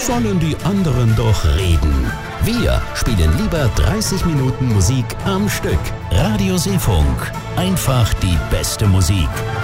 sollen die anderen doch reden. Wir spielen lieber 30 Minuten Musik am Stück. Radio Seefunk. Einfach die beste Musik.